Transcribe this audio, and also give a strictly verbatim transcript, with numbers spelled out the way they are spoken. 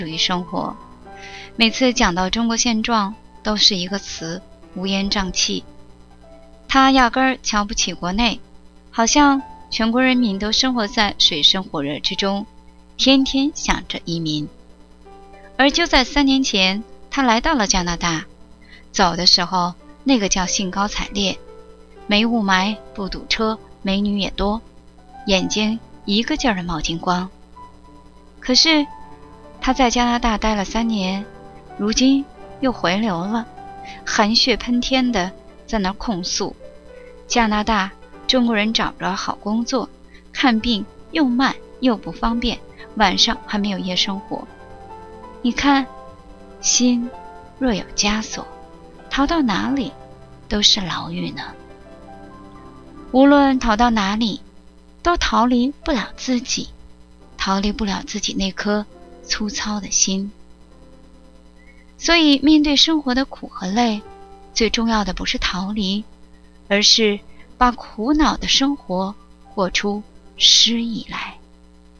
主义生活。每次讲到中国现状，都是一个词：乌烟瘴气。他压根儿瞧不起国内，好像全国人民都生活在水深火热之中，天天想着移民。而就在三年前，他来到了加拿大，走的时候那个叫兴高采烈，没雾霾，不堵车，美女也多，眼睛一个劲儿的冒金光。可是他在加拿大待了三年，如今又回流了，含血喷天的在那儿控诉加拿大中国人找不着好工作，看病又慢又不方便，晚上还没有夜生活。你看，心若有枷锁，逃到哪里都是牢狱呢。无论逃到哪里，都逃离不了自己，逃离不了自己那颗粗糙的心。所以面对生活的苦和累，最重要的不是逃离，而是把苦恼的生活过出诗意来。